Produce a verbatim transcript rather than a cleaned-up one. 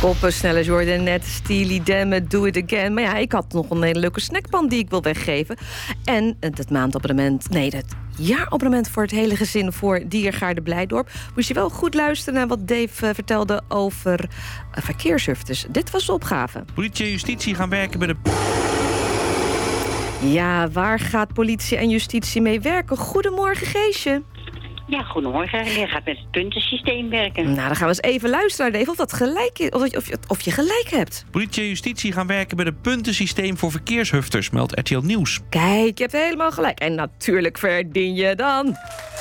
Koppen sneller, Jordan, net Steely Dan met Do It Again. Maar ja, ik had nog een hele leuke snackpan die ik wil weggeven. En het maandabonnement, nee, het jaarabonnement voor het hele gezin voor Diergaarde Blijdorp. Moest je wel goed luisteren naar wat Dave uh, vertelde over uh, verkeershuftes. Dit was de opgave. Politie en justitie gaan werken bij de... Ja, waar gaat politie en justitie mee werken? Goedemorgen, Geesje. Ja, goedemorgen. Je gaat met het puntensysteem werken. Nou, dan gaan we eens even luisteren naar Dave of dat gelijk is, of, of, of je gelijk hebt. Politie en justitie gaan werken bij het puntensysteem voor verkeershufters, meldt R T L Nieuws. Kijk, je hebt helemaal gelijk. En natuurlijk verdien je dan